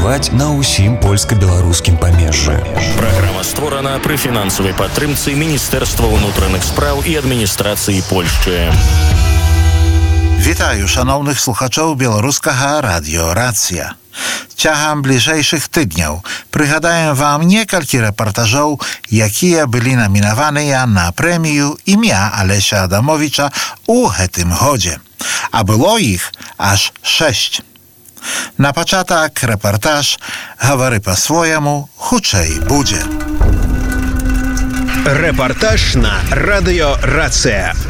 працаваць на ўсім польска-беларускім памежжы. Праграма створана пры фінансавай падтрымцы Міністэрства ўнутраных спраў і адміністрацыі Польшчы. Вітаю шановних слухачоў беларускага радіо «Рацыя». Цягам бліжэйшых тыдняў прыгадаем вам некалькі рэпартажоў, якія былі намінаваныя на прэмію імя Алеся Адамовича ў гэтым годзе. А было іх аж 6. На пачатак рэпартаж «Гавары па-свойаму, хутчэй будзе». Рэпартаж на радыё «Рацыя».